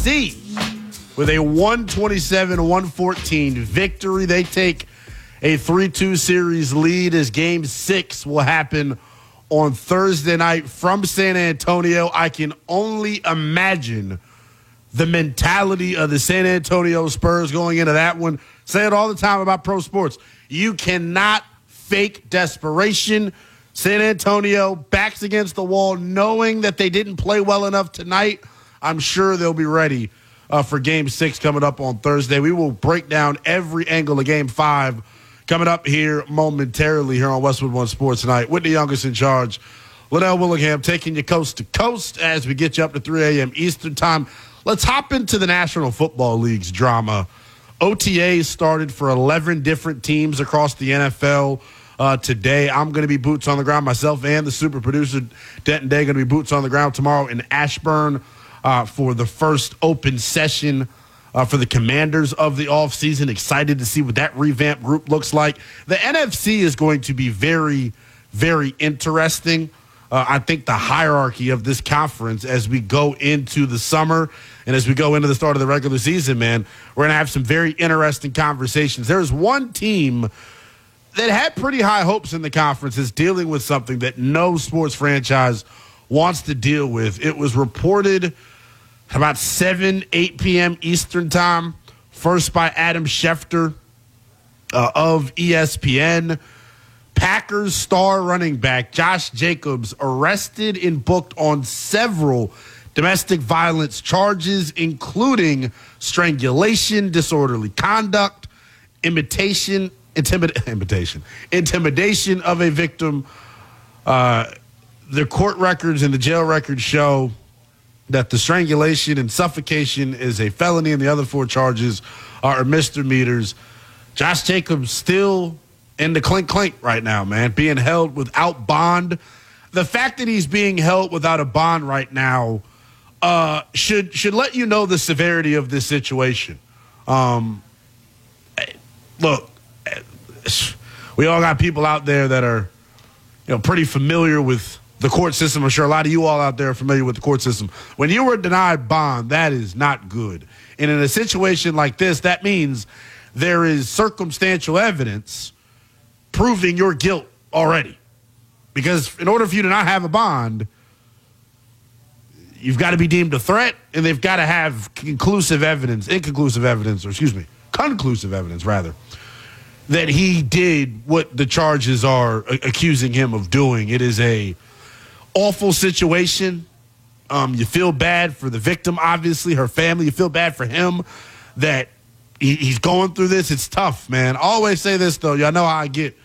See, with a 127-114 victory, they take a 3-2 series lead as Game 6 will happen on Thursday night from San Antonio. I can only imagine the mentality of the San Antonio Spurs going into that one. Say it all the time about pro sports. You cannot fake desperation. San Antonio backs against the wall, knowing that they didn't play well enough tonight. I'm sure they'll be ready for Game 6 coming up on Thursday. We will break down every angle of Game 5 coming up here momentarily here on Westwood One Sports Tonight. Whitney Youngest in charge. Linnell Willingham taking you coast to coast as we get you up to 3 a.m. Eastern time. Let's hop into the National Football League's drama. OTAs started for 11 different teams across the NFL today. I'm going to be boots on the ground. Myself and the super producer, Denton Day, going to be boots on the ground tomorrow in Ashburn for the first open session for the Commanders of the offseason. Excited to see what that revamped group looks like. The NFC is going to be very, very interesting. I think the hierarchy of this conference as we go into the summer and as we go into the start of the regular season, man, we're going to have some very interesting conversations. There's one team that had pretty high hopes in the conference is dealing with something that no sports franchise wants to deal with. It was reported about 8 p.m. Eastern time, first by Adam Schefter of ESPN. Packers star running back Josh Jacobs arrested and booked on several domestic violence charges, including strangulation, disorderly conduct, intimidation of a victim. The court records and the jail records show that the strangulation and suffocation is a felony and the other 4 charges are misdemeanors. Josh Jacobs still in the clink right now, man, being held without bond. The fact that he's being held without a bond right now should let you know the severity of this situation. Look, we all got people out there that are, pretty familiar with the court system. I'm sure a lot of you all out there are familiar with the court system. When you were denied bond, that is not good. And in a situation like this, that means there is circumstantial evidence proving your guilt already. Because in order for you to not have a bond, you've got to be deemed a threat, and they've got to have conclusive evidence, that he did what the charges are accusing him of doing. It is a awful situation. You feel bad for the victim, obviously, her family. You feel bad for him that he's going through this. It's tough, man. I always say this, though. Y'all know how I get